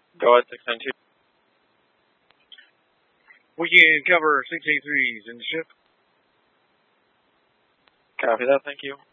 Go ahead, 692. Weekend cover 683s in the ship. Copy that, thank you.